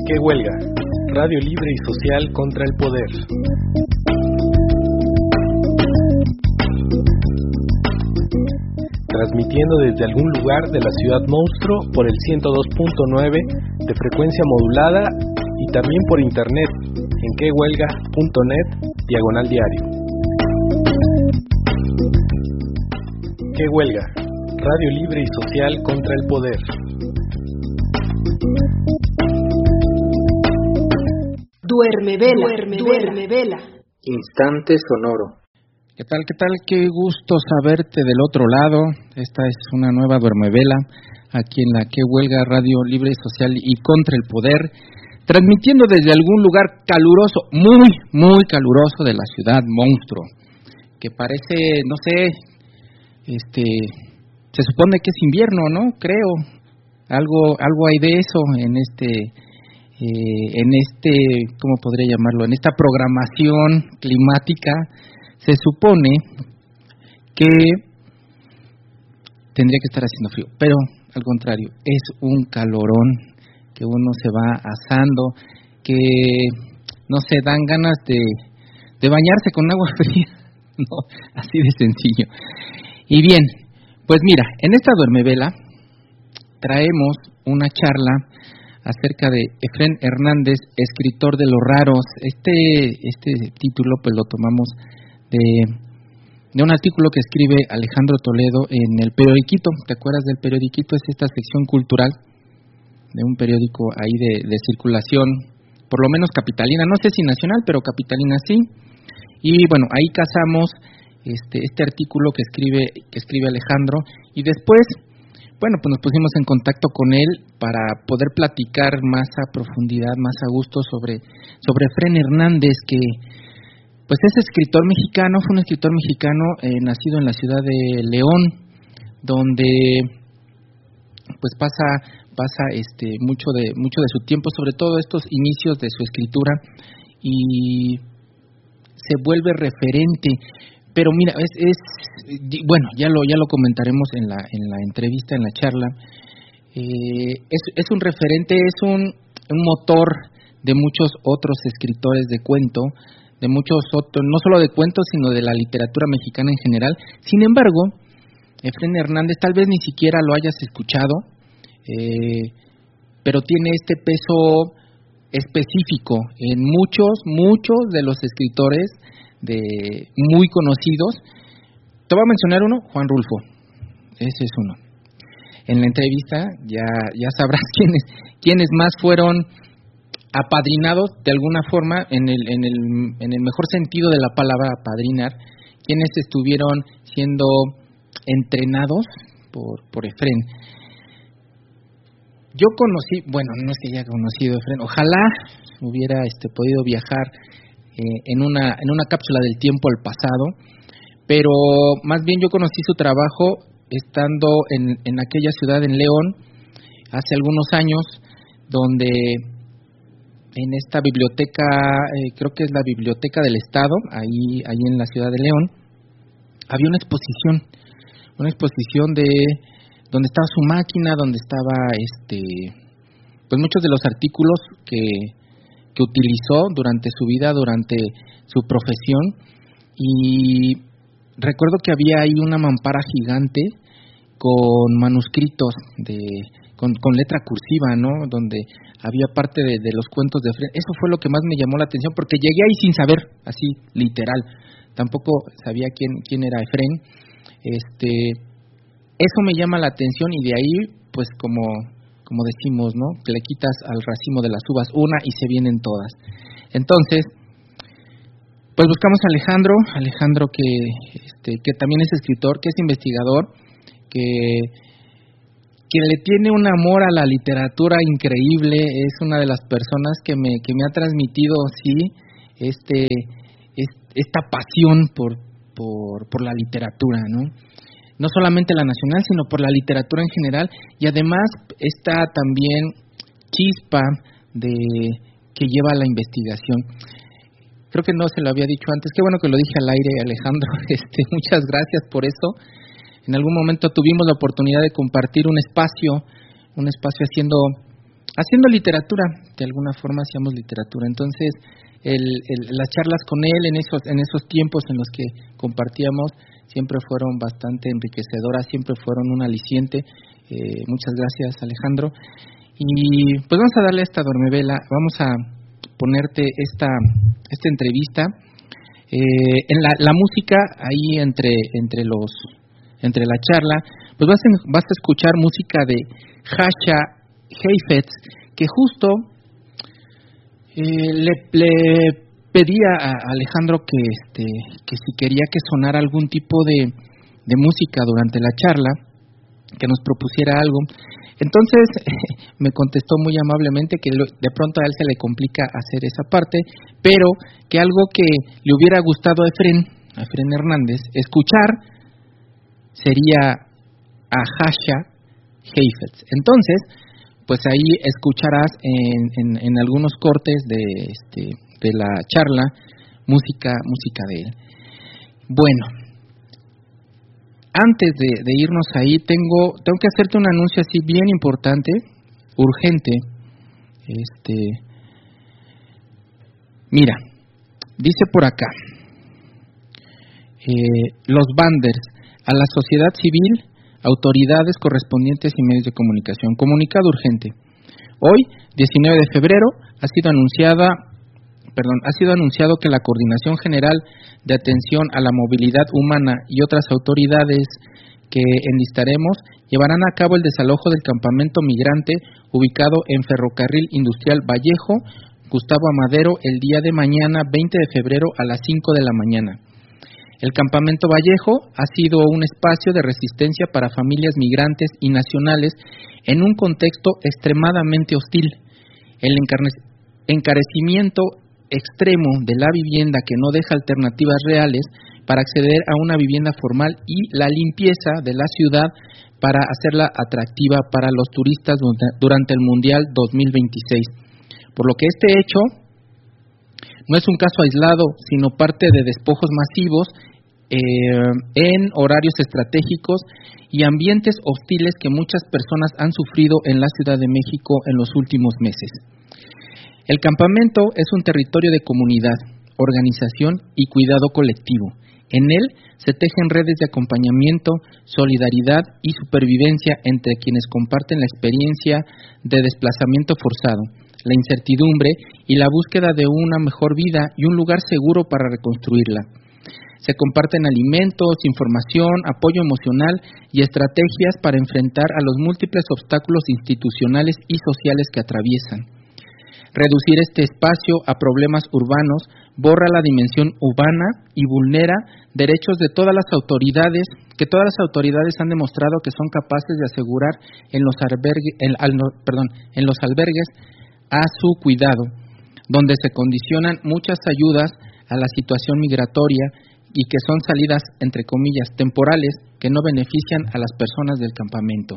¿Qué huelga? Radio libre y social contra el poder. Transmitiendo desde algún lugar de la ciudad monstruo por el 102.9 de frecuencia modulada y también por internet en quehuelga.net/diario. ¿Qué huelga? Radio libre y social contra el poder. Duerme vela. Instante sonoro. ¿Qué tal? Qué gusto saberte del otro lado. Esta es una nueva Duermevela aquí en la Que Huelga Radio Libre y Social y contra el Poder, transmitiendo desde algún lugar caluroso, muy caluroso de la ciudad monstruo, que parece, no sé, se supone que es invierno, ¿no? Creo, algo hay de eso en ¿cómo podría llamarlo? En esta programación climática. Se supone que tendría que estar haciendo frío, pero al contrario, es un calorón que uno se va asando, que no se dan ganas de bañarse con agua fría, no, así de sencillo. Y bien, pues mira, en esta Duermevela traemos una charla acerca de Efrén Hernández, escritor de Los Raros. Este título pues lo tomamos de un artículo que escribe Alejandro Toledo en el Periodiquito. ¿Te acuerdas del Periodiquito? Es esta sección cultural de un periódico ahí de circulación, por lo menos capitalina, no sé si nacional, pero capitalina sí. Y bueno, ahí casamos este artículo que escribe Alejandro, y después, bueno, pues nos pusimos en contacto con él para poder platicar más a profundidad, más a gusto sobre Efrén Hernández, que pues es escritor mexicano, fue un escritor mexicano nacido en la ciudad de León, donde pues pasa mucho de su tiempo, sobre todo estos inicios de su escritura, y se vuelve referente. Pero mira, bueno, ya lo comentaremos en la entrevista, en la charla. Es un referente, es un motor de muchos otros escritores de cuento, de muchos otros, no solo de cuentos, sino de la literatura mexicana en general. Sin embargo, Efrén Hernández tal vez ni siquiera lo hayas escuchado, pero tiene este peso específico en muchos de los escritores muy conocidos. Te voy a mencionar uno, Juan Rulfo, ese es uno. En la entrevista ya sabrás quiénes más fueron apadrinados de alguna forma, en el mejor sentido de la palabra apadrinar, quienes estuvieron siendo entrenados por Efrén. Yo conocí, bueno, no es que haya conocido a Efrén, ojalá hubiera podido viajar en una cápsula del tiempo al pasado, pero más bien yo conocí su trabajo estando en aquella ciudad, en León, hace algunos años, donde en esta biblioteca, creo que es la Biblioteca del Estado, ahí en la ciudad de León, había una exposición de donde estaba su máquina, donde estaba pues muchos de los artículos que utilizó durante su vida, durante su profesión. Y recuerdo que había ahí una mampara gigante con manuscritos con letra cursiva, ¿no? Donde había parte de los cuentos de Efrén. Eso fue lo que más me llamó la atención, porque llegué ahí sin saber, así, literal. Tampoco sabía quién era Efrén. Eso me llama la atención, y de ahí, pues como decimos, ¿no? Que le quitas al racimo de las uvas una y se vienen todas. Entonces, pues buscamos a Alejandro que también es escritor, que es investigador, que le tiene un amor a la literatura increíble. Es una de las personas que me ha transmitido, sí, esta pasión por la literatura, ¿no? No solamente la nacional, sino por la literatura en general, y además esta también chispa que lleva a la investigación. Creo que no se lo había dicho antes, qué bueno que lo dije al aire, Alejandro, muchas gracias por eso. En algún momento tuvimos la oportunidad de compartir un espacio haciendo haciendo literatura, de alguna forma hacíamos literatura. Entonces, las charlas con él en esos tiempos en los que compartíamos siempre fueron bastante enriquecedoras, siempre fueron un aliciente. Muchas gracias, Alejandro. Y pues vamos a darle esta duermevela, vamos a ponerte esta entrevista. En la música, ahí entre la charla, pues vas a escuchar música de Jascha Heifetz, que justo le pedía a Alejandro que si quería que sonara algún tipo de música durante la charla, que nos propusiera algo. Entonces me contestó muy amablemente que de pronto a él se le complica hacer esa parte, pero que algo que le hubiera gustado a Efrén Hernández escuchar sería a Jascha Heifetz. Entonces, pues ahí escucharás en algunos cortes de la charla música de él. Bueno, antes de irnos ahí, tengo que hacerte un anuncio así bien importante, urgente. Mira, dice por acá, los banders, a la sociedad civil, autoridades correspondientes y medios de comunicación. Comunicado urgente. Hoy, 19 de febrero, ha sido anunciado que la Coordinación General de Atención a la Movilidad Humana y otras autoridades que enlistaremos llevarán a cabo el desalojo del campamento migrante ubicado en Ferrocarril Industrial Vallejo, Gustavo Amadero, el día de mañana, 20 de febrero, a las 5 de la mañana. El campamento Vallejo ha sido un espacio de resistencia para familias migrantes y nacionales en un contexto extremadamente hostil. El encarecimiento extremo de la vivienda que no deja alternativas reales para acceder a una vivienda formal y la limpieza de la ciudad para hacerla atractiva para los turistas durante el Mundial 2026. Por lo que este hecho no es un caso aislado, sino parte de despojos masivos en horarios estratégicos y ambientes hostiles que muchas personas han sufrido en la Ciudad de México en los últimos meses. El campamento es un territorio de comunidad, organización y cuidado colectivo. En él se tejen redes de acompañamiento, solidaridad y supervivencia entre quienes comparten la experiencia de desplazamiento forzado, la incertidumbre y la búsqueda de una mejor vida y un lugar seguro para reconstruirla. Se comparten alimentos, información, apoyo emocional y estrategias para enfrentar a los múltiples obstáculos institucionales y sociales que atraviesan. Reducir este espacio a problemas urbanos borra la dimensión urbana y vulnera derechos de todas las autoridades, que todas las autoridades han demostrado que son capaces de asegurar en los albergues a su cuidado, donde se condicionan muchas ayudas a la situación migratoria y que son salidas, entre comillas, temporales que no benefician a las personas del campamento.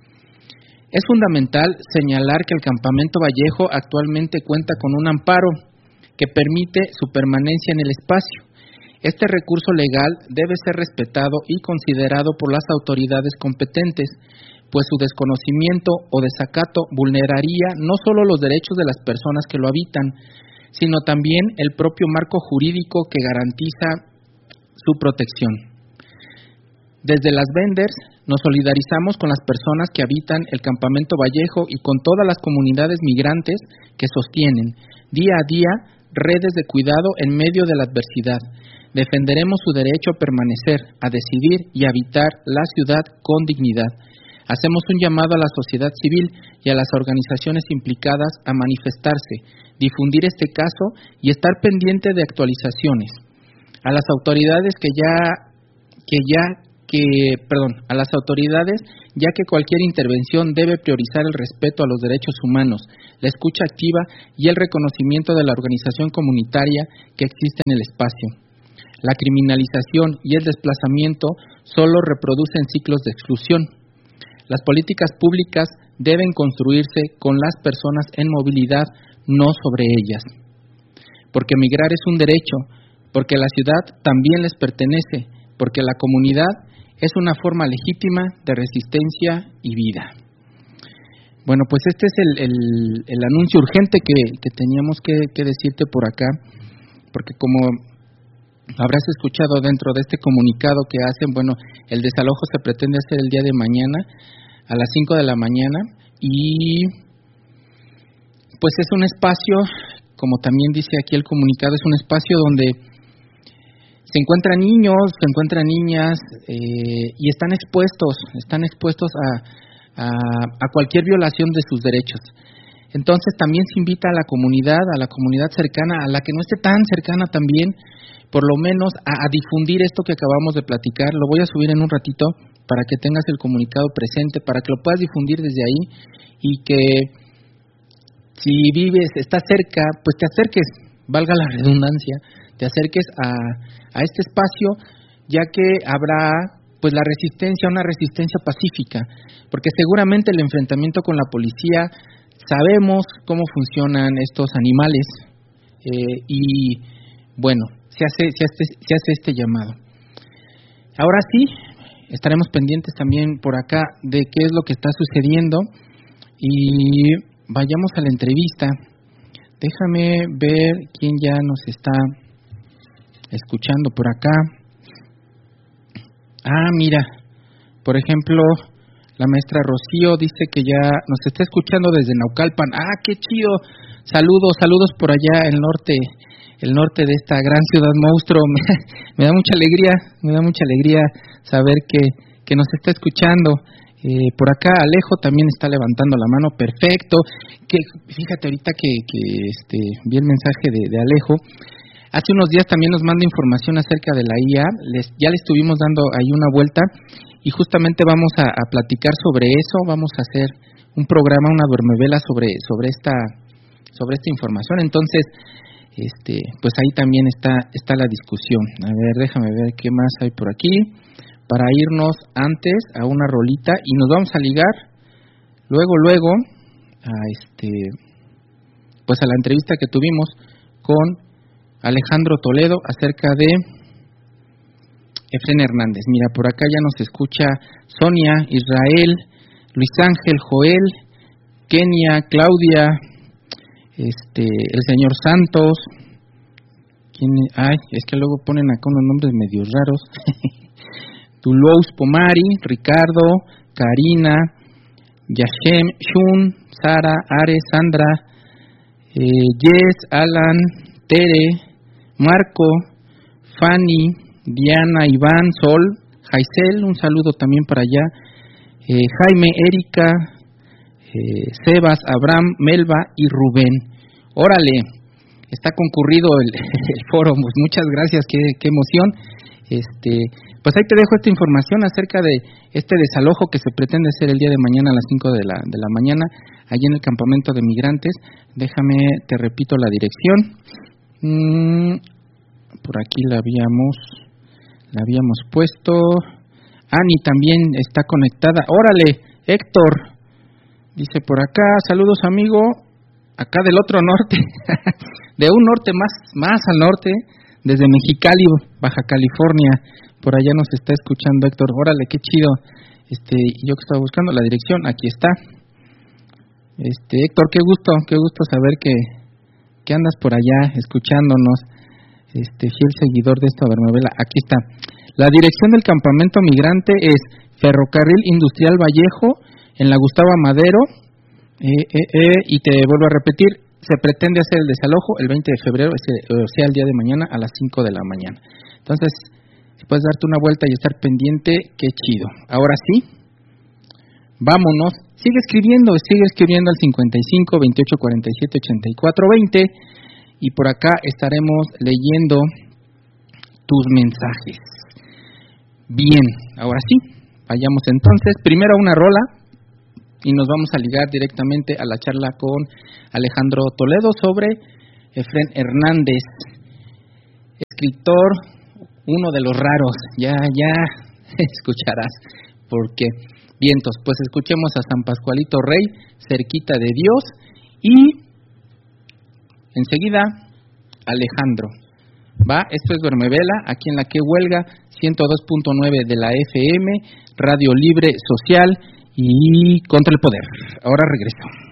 Es fundamental señalar que el campamento Vallejo actualmente cuenta con un amparo que permite su permanencia en el espacio. Este recurso legal debe ser respetado y considerado por las autoridades competentes, pues su desconocimiento o desacato vulneraría no solo los derechos de las personas que lo habitan, sino también el propio marco jurídico que garantiza su protección. Desde las Venders nos solidarizamos con las personas que habitan el campamento Vallejo y con todas las comunidades migrantes que sostienen día a día redes de cuidado en medio de la adversidad. Defenderemos su derecho a permanecer, a decidir y a habitar la ciudad con dignidad. Hacemos un llamado a la sociedad civil y a las organizaciones implicadas a manifestarse, difundir este caso y estar pendiente de actualizaciones. A las autoridades ya que cualquier intervención debe priorizar el respeto a los derechos humanos, la escucha activa y el reconocimiento de la organización comunitaria que existe en el espacio. La criminalización y el desplazamiento solo reproducen ciclos de exclusión. Las políticas públicas deben construirse con las personas en movilidad, no sobre ellas. Porque migrar es un derecho, porque la ciudad también les pertenece, porque la comunidad es una forma legítima de resistencia y vida. Bueno, pues este es el anuncio urgente que teníamos que decirte por acá, porque como habrás escuchado dentro de este comunicado que hacen, bueno, el desalojo se pretende hacer el día de mañana a las 5 de la mañana y pues es un espacio, como también dice aquí el comunicado, es un espacio donde se encuentran niños, se encuentran niñas y están expuestos a cualquier violación de sus derechos. Entonces también se invita a la comunidad cercana, a la que no esté tan cercana también, por lo menos a difundir esto que acabamos de platicar. Lo voy a subir en un ratito para que tengas el comunicado presente, para que lo puedas difundir desde ahí y que si estás cerca, pues te acerques, valga la redundancia, te acerques a este espacio, ya que habrá pues una resistencia pacífica, porque seguramente el enfrentamiento con la policía, sabemos cómo funcionan estos animales y bueno, se hace este llamado. Ahora sí, estaremos pendientes también por acá de qué es lo que está sucediendo y vayamos a la entrevista. Déjame ver quién ya nos está escuchando por acá. Mira, por ejemplo, la maestra Rocío dice que ya nos está escuchando desde Naucalpan. ¡Qué chido! Saludos por allá, el norte de esta gran ciudad monstruo. Me da mucha alegría saber que nos está escuchando. Por acá Alejo también está levantando la mano, perfecto. Fíjate ahorita que vi el mensaje de Alejo. Hace unos días también nos manda información acerca de la IA, ya le estuvimos dando ahí una vuelta y justamente vamos a platicar sobre eso, vamos a hacer un programa, una duermevela sobre esta información. Entonces, pues ahí también está la discusión. A ver, déjame ver qué más hay por aquí para irnos antes a una rolita y nos vamos a ligar luego a pues a la entrevista que tuvimos con Alejandro Toledo acerca de Efrén Hernández. Mira, por acá ya nos escucha Sonia, Israel, Luis Ángel, Joel, Kenia, Claudia, el señor Santos. Es que luego ponen acá unos nombres medio raros. Tulous Pomari, Ricardo, Karina, Yashem, Shun, Sara, Ares, Sandra, Jess, Alan, Tere, Marco, Fanny, Diana, Iván, Sol, Jaisel, un saludo también para allá, Jaime, Erika, Sebas, Abraham, Melba y Rubén. Órale, está concurrido el foro, pues muchas gracias, qué emoción. Pues ahí te dejo esta información acerca de este desalojo que se pretende hacer el día de mañana a las 5 de la mañana, allí en el campamento de migrantes. Déjame, te repito la dirección. Por aquí la habíamos puesto. Ani también está conectada. Órale, Héctor dice por acá, saludos amigo, acá del otro norte, de un norte más al norte, desde Mexicali, Baja California, por allá nos está escuchando Héctor. Órale, qué chido. Yo que estaba buscando la dirección, aquí está. Héctor, qué gusto saber que andas por allá escuchándonos, fiel seguidor de esta novela. Aquí está. La dirección del campamento migrante es Ferrocarril Industrial Vallejo, en la Gustavo Madero, y te vuelvo a repetir, se pretende hacer el desalojo el 20 de febrero, o sea, el día de mañana a las 5 de la mañana. Entonces, si puedes darte una vuelta y estar pendiente, qué chido. Ahora sí, vámonos. Sigue escribiendo al 55 28 47 84 20 y por acá estaremos leyendo tus mensajes. Bien, ahora sí, vayamos entonces primero a una rola y nos vamos a ligar directamente a la charla con Alejandro Toledo sobre Efrén Hernández, escritor, uno de los raros, ya escucharás por qué. Vientos, pues escuchemos a San Pascualito Rey, Cerquita de Dios, y enseguida Alejandro. Esto es Duermevela, aquí en la que huelga 102.9 de la FM, Radio Libre Social, y contra el poder. Ahora regreso.